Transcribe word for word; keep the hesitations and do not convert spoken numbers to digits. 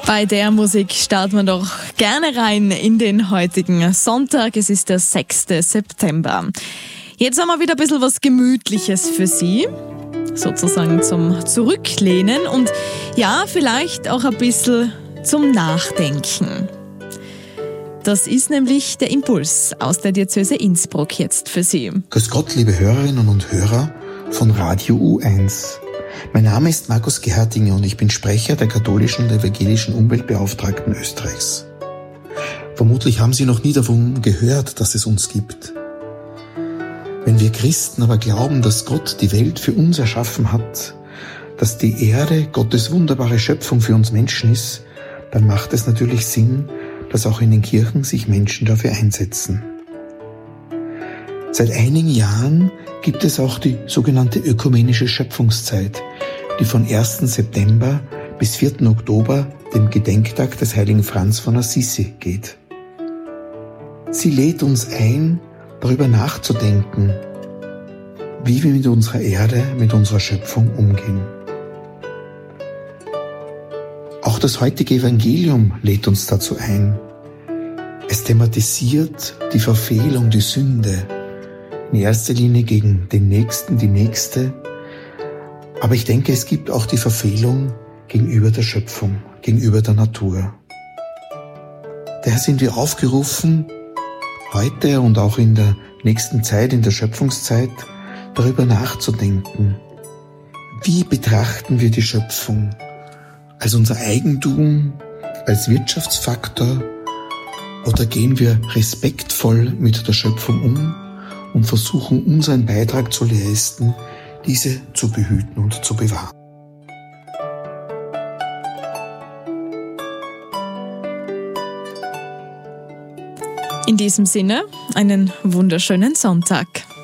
Bei der Musik starten wir doch gerne rein in den heutigen Sonntag. Es ist der sechste September. Jetzt haben wir wieder ein bisschen was Gemütliches für Sie, sozusagen zum Zurücklehnen und ja, vielleicht auch ein bisschen zum Nachdenken. Das ist nämlich der Impuls aus der Diözese Innsbruck jetzt für Sie. Grüß Gott, liebe Hörerinnen und Hörer von Radio U eins. Mein Name ist Markus Gerhardinger und ich bin Sprecher der katholischen und evangelischen Umweltbeauftragten Österreichs. Vermutlich haben Sie noch nie davon gehört, dass es uns gibt. Wenn wir Christen aber glauben, dass Gott die Welt für uns erschaffen hat, dass die Erde Gottes wunderbare Schöpfung für uns Menschen ist, dann macht es natürlich Sinn, dass auch in den Kirchen sich Menschen dafür einsetzen. Seit einigen Jahren gibt es auch die sogenannte ökumenische Schöpfungszeit, die von ersten September bis vierten Oktober, dem Gedenktag des heiligen Franz von Assisi, geht. Sie lädt uns ein, darüber nachzudenken, wie wir mit unserer Erde, mit unserer Schöpfung umgehen. Auch das heutige Evangelium lädt uns dazu ein. Es thematisiert die Verfehlung, die Sünde, in erster Linie gegen den Nächsten, die Nächste. Aber ich denke, es gibt auch die Verfehlung gegenüber der Schöpfung, gegenüber der Natur. Daher sind wir aufgerufen, heute und auch in der nächsten Zeit, in der Schöpfungszeit, darüber nachzudenken. Wie betrachten wir die Schöpfung? Als unser Eigentum, als Wirtschaftsfaktor, oder gehen wir respektvoll mit der Schöpfung um und versuchen, unseren Beitrag zu leisten, diese zu behüten und zu bewahren? In diesem Sinne, einen wunderschönen Sonntag.